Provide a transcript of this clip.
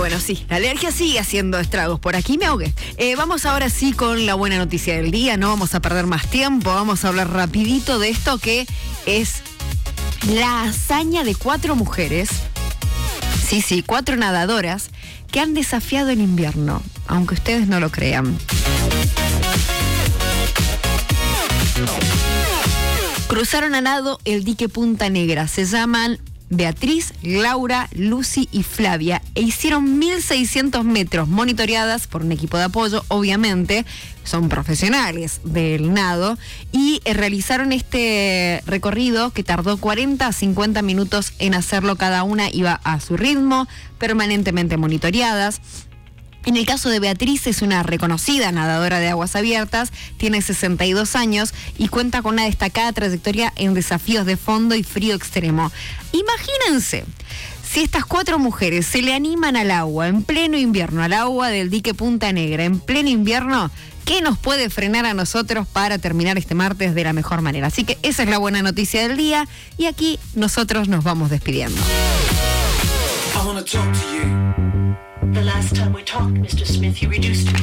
bueno, sí, la alergia sigue haciendo estragos. Por aquí me ahogué. Vamos ahora sí con la buena noticia del día. No vamos a perder más tiempo. Vamos a hablar rapidito de esto que es la hazaña de 4 mujeres. Sí, 4 nadadoras que han desafiado el invierno, aunque ustedes no lo crean. Cruzaron a nado el dique Punta Negra. Se llaman Beatriz, Laura, Lucy y Flavia e hicieron 1.600 metros monitoreadas por un equipo de apoyo, obviamente, son profesionales del nado y realizaron este recorrido que tardó 40 a 50 minutos en hacerlo, cada una iba a su ritmo, permanentemente monitoreadas. En el caso de Beatriz, es una reconocida nadadora de aguas abiertas, tiene 62 años y cuenta con una destacada trayectoria en desafíos de fondo y frío extremo. Imagínense, si estas 4 mujeres se le animan al agua en pleno invierno, al agua del dique Punta Negra, en pleno invierno, ¿qué nos puede frenar a nosotros para terminar este martes de la mejor manera? Así que esa es la buena noticia del día y aquí nosotros nos vamos despidiendo. The last time we talked, Mr. Smith, you reduced me